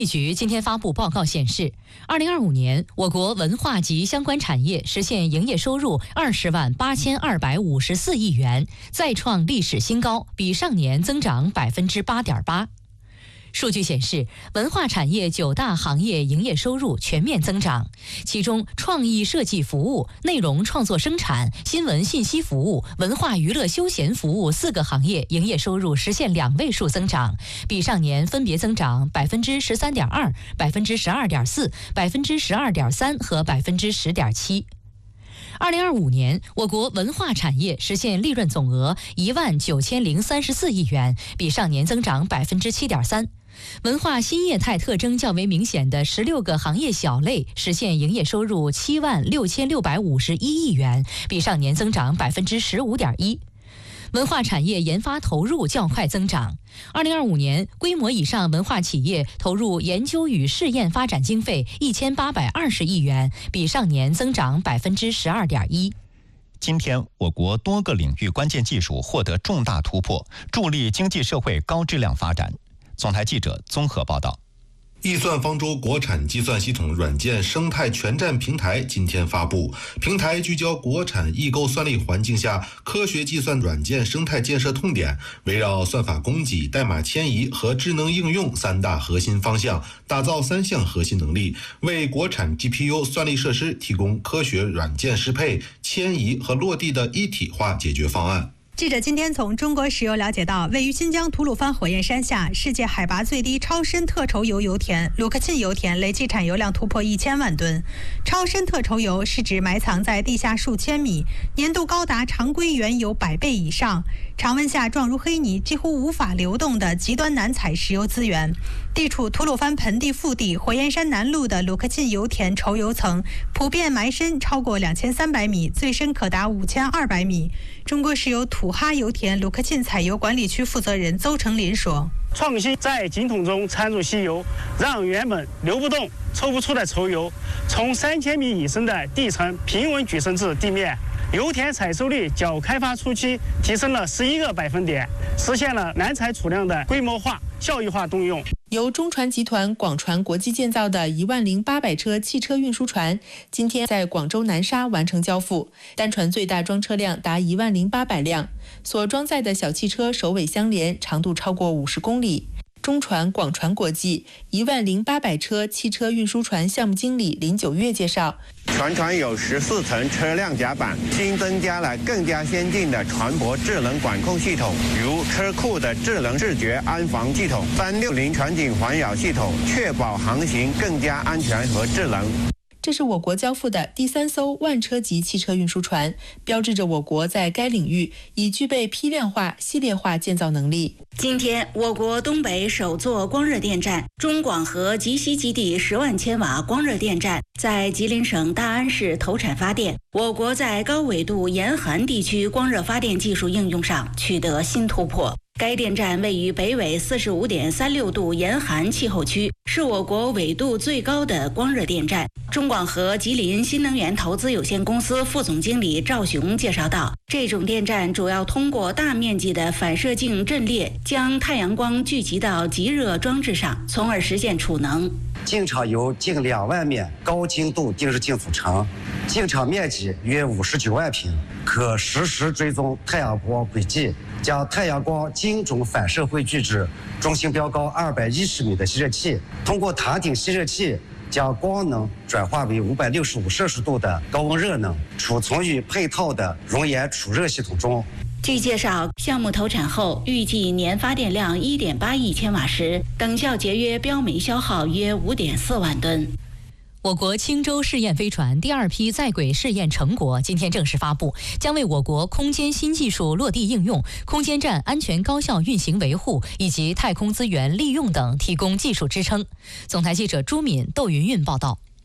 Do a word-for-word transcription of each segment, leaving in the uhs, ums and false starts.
局今天发布报告显示，二零二五年我国文化及相关产业实现营业收入二十万八千二百五十四亿元，再创历史新高，比上年增长百分之八点八。数据显示，文化产业九大行业营业收入全面增长，其中创意设计服务、内容创作生产、新闻信息服务、文化娱乐休闲服务四个行业营业收入实现两位数增长，比上年分别增长百分之十三点二、百分之十二点四、百分之十二点三和百分之十点七。二零二五年，我国文化产业实现利润总额一万九千零三十四亿元，比上年增长百分之七点三。文化新业态特征较为明显的十六个行业小类实现营业收入七万六千六百五十一亿元，比上年增长百分之十五点一。文化产业研发投入较快增长。二零二五年，规模以上文化企业投入研究与试验发展经费一千八百二十亿元，比上年增长百分之十二点一。 今天，我国多个领域关键技术获得重大突破，助力经济社会高质量发展。总台记者综合报道。 易算方舟国产计算系统软件生态全站平台今天发布，平台聚焦国产异构算力环境下科学计算软件生态建设痛点，围绕算法供给、代码迁移和智能应用三大核心方向，打造三项核心能力，为国产 G P U 算力设施提供科学软件适配、迁移和落地的一体化解决方案。 记者今天从中国石油了解到，位于新疆吐鲁番火焰山下世界海拔最低超深特稠油油田鲁克沁油田累计产油量突破一千万吨。超深特稠油是指埋藏在地下数千米，粘度高达常规原油百倍以上，常温下状如黑泥，几乎无法流动的极端难采石油资源。地处吐鲁番盆地腹地火焰山南麓的鲁克沁油田稠油层普遍埋深超过两千三百米，最深可达五千二百米。中国石油土哈油田鲁克沁采油管理区负责人邹成林说， 创新在井筒中掺入稀油，让原本流不动抽不出的稠油从三千米以深的地层平稳举升至地面。油田采收率较开发初期提升了十一个百分点，实现了难采储量的规模化、效益化动用。 由中船集团广船国际建造的一万零八百车汽车运输船，今天在广州南沙完成交付，单船最大装车量达一万零八百辆，所装载的小汽车首尾相连，长度超过五十公里。中船广船国际一万零八百车汽车运输船项目经理林九月介绍， 船船有十四层车辆甲板，新增加了更加先进的船舶智能管控系统，如车库的智能视觉安防系统、三六零全景环绕系统，确保航行更加安全和智能。 这是我国交付的第三艘万车级汽车运输船，标志着我国在该领域已具备批量化、系列化建造能力。 今天，我国东北首座光热电站中广核集西基地十万千瓦光热电站在吉林省大安市投产发电。我国在高纬度严寒地区光热发电技术应用上取得新突破。该电站位于北纬四十五点三六度严寒气候区，是我国纬度最高的光热电站。中广核吉林新能源投资有限公司副总经理赵雄介绍道，这种电站主要通过大面积的反射镜阵列，将太阳光聚集到极热装置上，从而实现储能。 镜场由近两万面高精度定日镜组成，镜场面积约五十九万平，可实时追踪太阳光轨迹，将太阳光精准反射汇聚至中心标高二百一十米的吸热器，通过塔顶吸热器将光能转化为五百六十五摄氏度的高温热能，储存于配套的熔岩储热系统中。 据介绍，项目投产后预计年发电量 一点八亿千瓦时，等效节约标煤消耗约 五点四万吨。 我国青州试验飞船第二批在轨试验成果今天正式发布，将为我国空间新技术落地应用、空间站安全高效运行维护以及太空资源利用等提供技术支撑。总台记者朱敏、窦云云报道。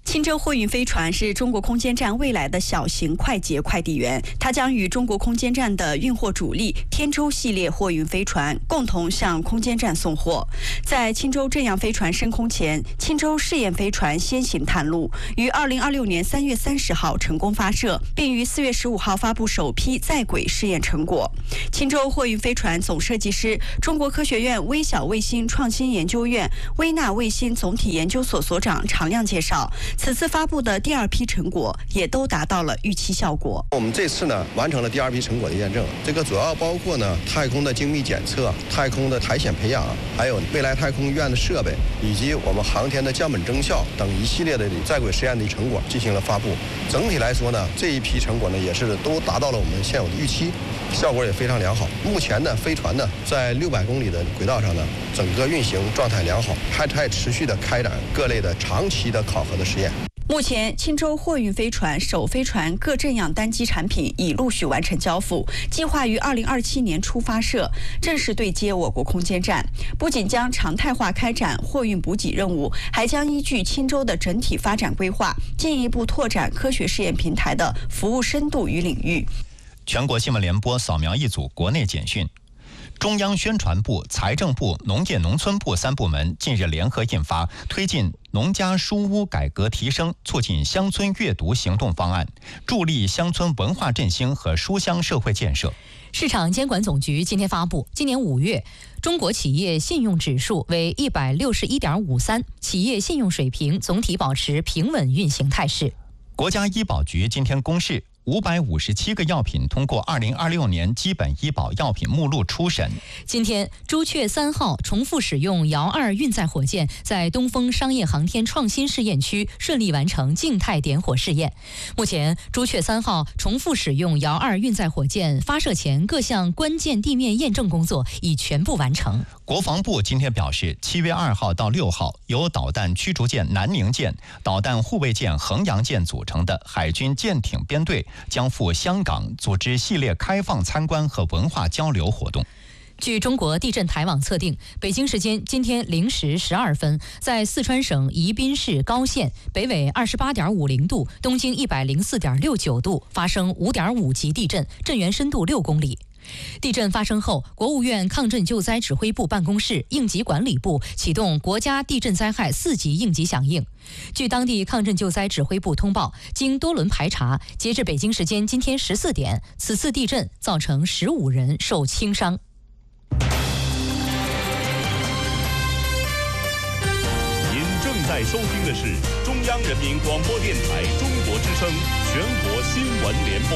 钦州货运飞船是中国空间站未来的小型快捷快递员，它将与中国空间站的运货主力天舟系列货运飞船共同向空间站送货。在钦州这样飞船升空前，钦州试验飞船先行探路，于二零二六年三月三十号成功发射，并于四月十五号发布首批在轨试验成果。钦州货运飞船总设计师、中国科学院微小卫星创新研究院微纳卫星总体研究所所长常亮介绍，此次发布的第二批成果也都达到了预期效果。 我们这次呢完成了第二批成果的验证，这个主要包括呢太空的精密检测、太空的苔藓培养，还有未来太空院的设备，以及我们航天的降本增效等一系列的在轨实验的成果进行了发布。整体来说呢，这一批成果呢也是都达到了我们现有的预期，效果也非常良好。目前呢，飞船呢在六百公里的轨道上呢，整个运行状态良好，还在持续的开展各类的长期的考核的实验。 目前，钦州货运飞船首飞船各阵样单机产品已陆续完成交付，计划于二零二七年初发射，正式对接我国空间站。不仅将常态化开展货运补给任务，还将依据钦州的整体发展规划，进一步拓展科学试验平台的服务深度与领域。 全国新闻联播扫描一组国内简讯。中央宣传部、财政部、农业农村部三部门近日联合印发《推进农家书屋改革提升，促进乡村阅读行动方案》，助力乡村文化振兴和书香社会建设。 市场监管总局今天发布，今年五月，中国企业信用指数为一百六十一点五三，企业信用水平总体保持平稳运行态势。 国家医保局今天公示，五百五十七个药品通过二零二六年基本医保药品目录初审。 今天，朱雀三号重复使用遥二运载火箭在东风商业航天创新试验区顺利完成静态点火试验。目前，朱雀三号重复使用遥二运载火箭发射前各项关键地面验证工作已全部完成。 国防部今天表示，七月二号到六号，由导弹驱逐舰南宁舰、导弹护卫舰衡阳舰组成的海军舰艇编队将赴香港组织系列开放参观和文化交流活动。 据中国地震台网测定，北京时间今天零时十二分，在四川省宜宾市高县北纬二十八点五零度、东经一百零四点六九度发生五点五级地震，震源深度六公里。地震发生后，国务院抗震救灾指挥部办公室、应急管理部启动国家地震灾害四级应急响应。据当地抗震救灾指挥部通报，经多轮排查，截至北京时间今天十四点，此次地震造成十五人受轻伤。 您正在收听的是中央人民广播电台中国之声全国新闻联播。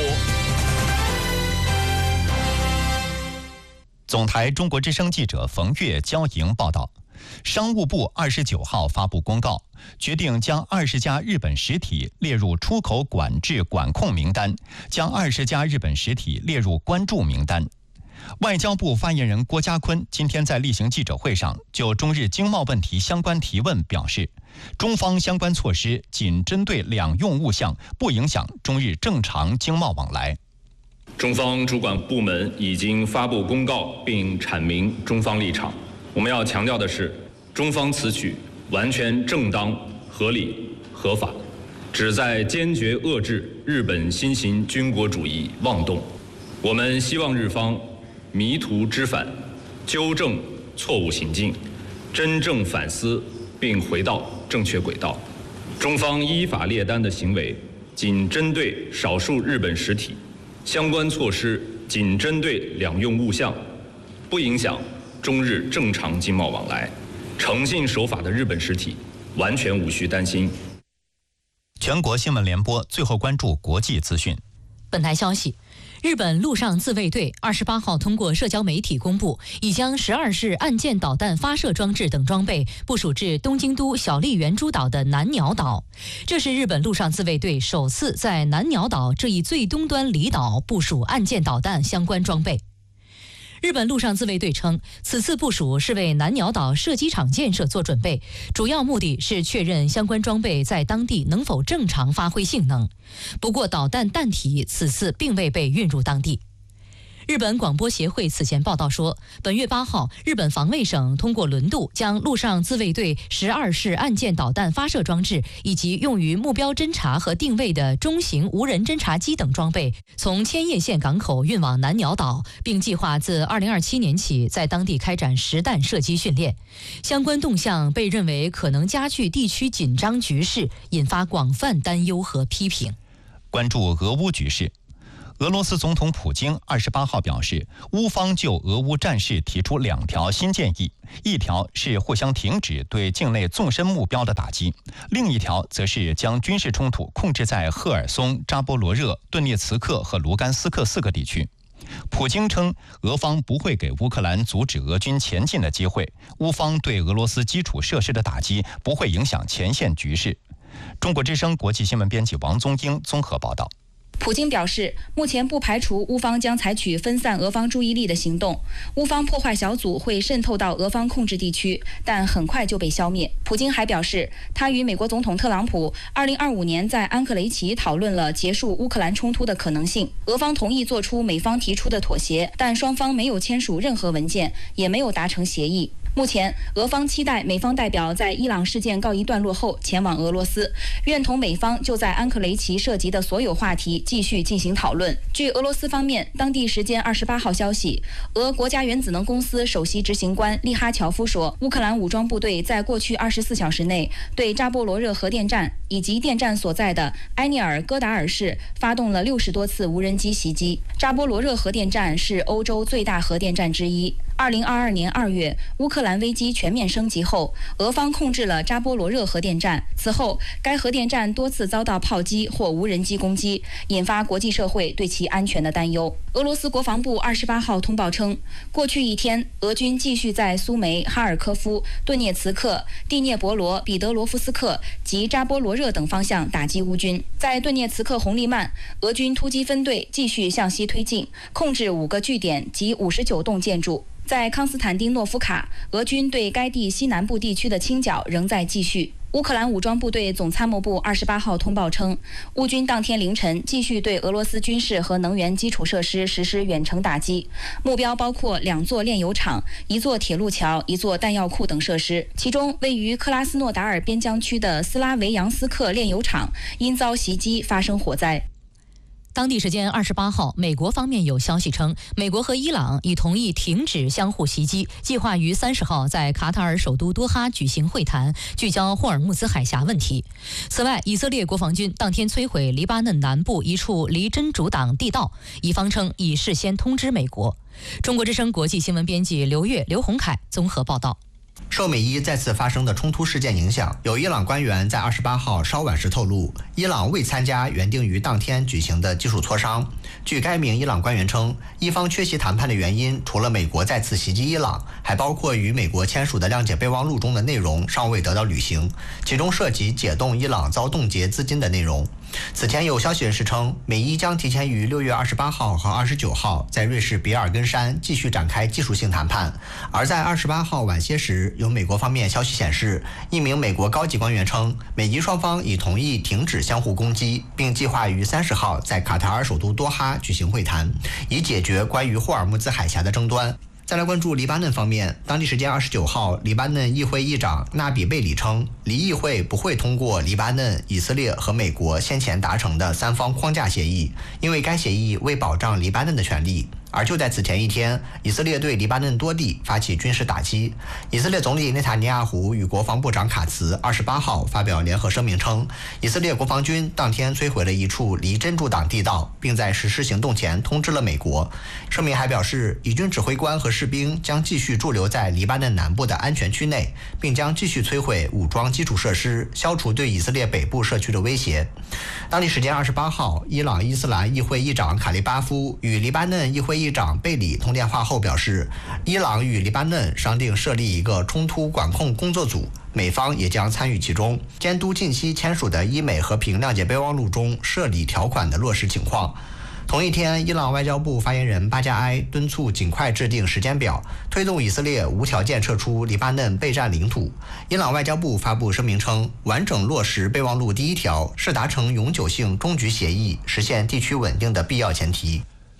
总台中国之声记者冯月、焦莹报道，商务部二十九号发布公告，决定将二十家日本实体列入出口管制管控名单，将二十家日本实体列入关注名单。外交部发言人郭家坤今天在例行记者会上就中日经贸问题相关提问表示，中方相关措施仅针对两用物项，不影响中日正常经贸往来。 中方主管部门已经发布公告并阐明中方立场。我们要强调的是，中方此举完全正当、合理、合法，旨在坚决遏制日本新型军国主义妄动。我们希望日方迷途知返，纠正错误行径，真正反思并回到正确轨道。中方依法列单的行为仅针对少数日本实体，相关措施仅针对两用物项，不影响中日正常经贸往来。诚信守法的日本实体完全无需担心。 全国新闻联播最后关注国际资讯。 本台消息，日本陆上自卫队二十八号通过社交媒体公布，已将十二式岸舰导弹发射装置等装备部署至东京都小笠原诸岛的南鸟岛。这是日本陆上自卫队首次在南鸟岛这一最东端离岛部署岸舰导弹相关装备。日本陆上自卫队称，此次部署是为南鸟岛射击场建设做准备，主要目的是确认相关装备在当地能否正常发挥性能。不过，导弹弹体此次并未被运入当地。 日本广播协会此前报道说，本月八号，日本防卫省通过轮渡将陆上自卫队十二式岸舰导弹发射装置以及用于目标侦察和定位的中型无人侦察机等装备从千叶县港口运往南鸟岛，并计划自二零二七年起在当地开展实弹射击训练。相关动向被认为可能加剧地区紧张局势，引发广泛担忧和批评。 关注俄乌局势。俄罗斯总统普京二十八号表示，乌方就俄乌战事提出两条新建议，一条是互相停止对境内纵深目标的打击，另一条则是将军事冲突控制在赫尔松、扎波罗热、顿涅茨克和卢甘斯克四个地区。普京称，俄方不会给乌克兰阻止俄军前进的机会，乌方对俄罗斯基础设施的打击不会影响前线局势。中国之声国际新闻编辑王宗英综合报道。 普京表示，目前不排除乌方将采取分散俄方注意力的行动，乌方破坏小组会渗透到俄方控制地区，但很快就被消灭。普京还表示，他与美国总统特朗普二零二五年在安克雷奇讨论了结束乌克兰冲突的可能性，俄方同意做出美方提出的妥协，但双方没有签署任何文件，也没有达成协议。目前，俄方期待美方代表在伊朗事件告一段落后前往俄罗斯，愿同美方就在安克雷奇涉及的所有话题继续进行讨论。据俄罗斯方面当地时间二十八号消息，俄国家原子能公司首席执行官利哈乔夫说，乌克兰武装部队在过去二十四小时内对扎波罗热核电站以及电站所在的埃涅尔戈达尔市发动了六十多次无人机袭击。扎波罗热核电站是欧洲最大核电站之一。二零二二年二月，乌克兰危机全面升级后，俄方控制了扎波罗热核电站。此后，该核电站多次遭到炮击或无人机攻击，引发国际社会对其安全的担忧。俄罗斯国防部二十八号通报称，过去一天，俄军继续在苏梅、哈尔科夫、顿涅茨克、第聂伯罗、彼得罗夫斯克及扎波罗热等方向打击乌军。在顿涅茨克红利曼，俄军突击分队继续向西推进，控制五个据点及五十九栋建筑。在康斯坦丁诺夫卡，俄军对该地西南部地区的清剿仍在继续。乌克兰武装部队总参谋部二十八号通报称，乌军当天凌晨继续对俄罗斯军事和能源基础设施实施远程打击，目标包括两座炼油厂、一座铁路桥、一座弹药库等设施。其中，位于克拉斯诺达尔边疆区的斯拉维扬斯克炼油厂因遭袭击发生火灾。 当地时间二十八号，美国方面有消息称，美国和伊朗已同意停止相互袭击，计划于三十号在卡塔尔首都多哈举行会谈，聚焦霍尔木兹海峡问题。此外，以色列国防军当天摧毁黎巴嫩南部一处离真主党地道，以方称已事先通知美国。中国之声国际新闻编辑刘越、刘洪凯综合报道。 受美伊再次发生的冲突事件影响，有伊朗官员在二十八号稍晚时透露，伊朗未参加原定于当天举行的技术磋商。据该名伊朗官员称，伊方缺席谈判的原因，除了美国再次袭击伊朗，还包括与美国签署的谅解备忘录中的内容尚未得到履行，其中涉及解冻伊朗遭冻结资金的内容。此前有消息人士称，美伊将提前于六月二十八号和二十九号在瑞士比尔根山继续展开技术性谈判。而在二十八号晚些时，有美国方面消息显示，一名美国高级官员称，美伊双方已同意停止相互攻击，并计划于三十号在卡塔尔首都多哈举行会谈，以解决关于霍尔木兹海峡的争端。再来关注黎巴嫩方面，当地时间二十九号，黎巴嫩议会议长纳比贝里称，黎议会不会通过黎巴嫩、以色列和美国先前达成的三方框架协议，因为该协议未保障黎巴嫩的权利。而就在此前一天，以色列对黎巴嫩多地发起军事打击。以色列总理内塔尼亚胡与国防部长卡茨二十八号发表联合声明称，以色列国防军当天摧毁了一处离真主党地道，并在实施行动前通知了美国。声明还表示，以军指挥官和士兵将继续驻留在黎巴嫩南部的安全区内，并将继续摧毁武装基础设施，消除对以色列北部社区的威胁。当地时间二十八号，伊朗伊斯兰议会议长卡利巴夫与黎巴嫩议会议长贝里通电话后表示，伊朗与黎巴嫩商定设立一个冲突管控工作组，美方也将参与其中，监督近期签署的伊美和平谅解备忘录中涉理条款的落实情况。同一天，伊朗外交部发言人巴加埃敦促尽快制定时间表，推动以色列无条件撤出黎巴嫩备战领土。伊朗外交部发布声明称，完整落实备忘录第一条是达成永久性终局协议、实现地区稳定的必要前提。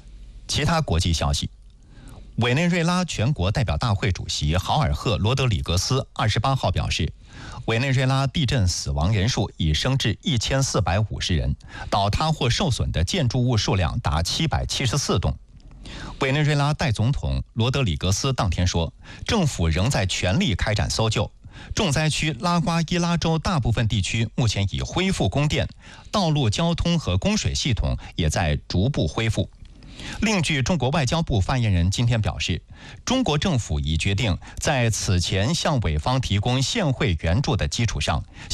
其他国际消息。委内瑞拉全国代表大会主席豪尔赫·罗德里格斯二十八号表示，委内瑞拉地震死亡人数已升至一千四百五十人，倒塌或受损的建筑物数量达七百七十四栋。委内瑞拉代总统罗德里格斯当天说，政府仍在全力开展搜救。重灾区拉瓜伊拉州大部分地区目前已恢复供电，道路交通和供水系统也在逐步恢复。另据中国外交部发言人今天表示，中国政府已决定在此前向委方提供现汇援助的基础上，